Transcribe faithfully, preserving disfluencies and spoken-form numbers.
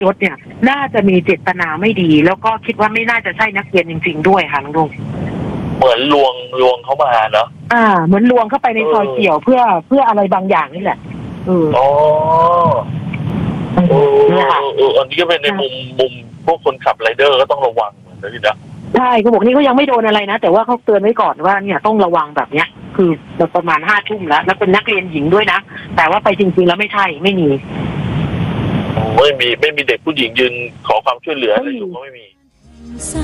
ยศเนี่ยน่าจะมีเจตนาไม่ดีแล้วก็คิดว่าไม่น่าจะใช่นักเรียนจริงๆด้วยค่ะลุงลุงเหมือนลวงลวงเขามาเนาะอ่าเหมือนลวงเข้าไปในซอยเกี่ยวเพื่อเพื่ออะไรบางอย่างนี่แหละเอออ๋อเออเนี่ยค่ะเอออันนี้ก็เป็นในมุมมุมพวกคนขับไรเดอร์ก็ต้องระวังเหมือนกันนะใช่เขาบอกนี่เขายังไม่โดนอะไรนะแต่ว่าเขาเตือนไว้ก่อนว่าเนี่ยต้องระวังแบบเนี้ยคือประมาณห้าทุ่มแล้วแล้วเป็นนักเรียนหญิงด้วยนะแต่ว่าไปจริงๆแล้วไม่ใช่ไม่มีไม่มีไม่มีเด็กผู้หญิงยืนขอความช่วยเหลืออะไรอยู่ก็ไม่มี